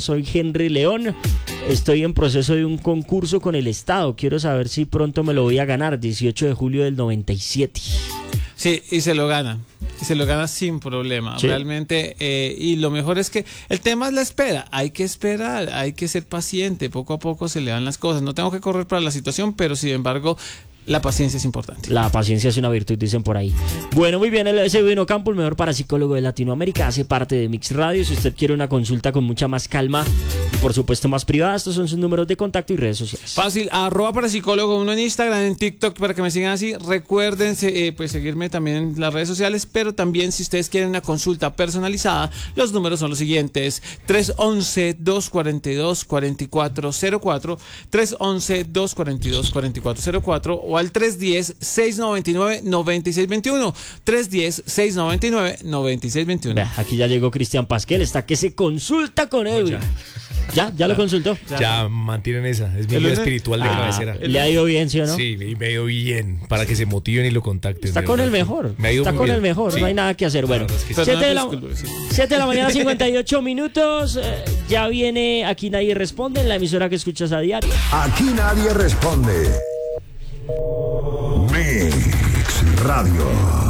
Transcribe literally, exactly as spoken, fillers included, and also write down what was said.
soy Henry León. Estoy en proceso de un concurso con el Estado. Quiero saber si pronto me lo voy a ganar. dieciocho de julio del noventa y siete. Sí, y se lo gana. Y se lo gana sin problema. Sí. Realmente. Eh, y lo mejor es que el tema es la espera. Hay que esperar, hay que ser paciente. Poco a poco se le dan las cosas. No tengo que correr para la situación, pero sin embargo, la paciencia es importante. La paciencia es una virtud, dicen por ahí. Bueno, muy bien, el Sevino Campo, el mejor parapsicólogo de Latinoamérica, hace parte de Mix Radio. Si usted quiere una consulta con mucha más calma y por supuesto más privada, estos son sus números de contacto y redes sociales. Fácil, arroba parapsicólogo uno en Instagram, en TikTok, para que me sigan así. Recuerden eh, pues seguirme también en las redes sociales, pero también si ustedes quieren una consulta personalizada, los números son los siguientes: tres once, dos cuarenta y dos, cuarenta y cuatro cero cuatro, tres once, dos cuarenta y dos, cuarenta y cuatro cero cuatro o al tres diez, seis noventa y nueve, noventa y seis veintiuno. tres diez, seis noventa y nueve, noventa y seis veintiuno. Vea, aquí ya llegó Cristian Pasquel, está que se consulta con Edwin. ¿Ya? ¿Ya, ya lo consultó? Ya, ya mantienen esa, es mi guía espiritual de ah, cabecera. ¿Le ha ido bien, sí o no? Sí, me ha ido bien, para que se motiven y lo contacten. Está con el mejor, me ha ido está con bien. el mejor, sí. No hay nada que hacer. Bueno, siete de, la, siete de la mañana, cincuenta y ocho minutos, eh, ya viene Aquí Nadie Responde, en la emisora que escuchas a diario. Aquí Nadie Responde. Mix Radio.